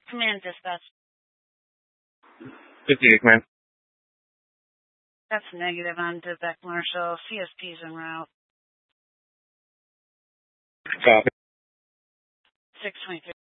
Command dispatch. 58, command. That's negative on Debec Marshall. CSP's en route. Copy. 623.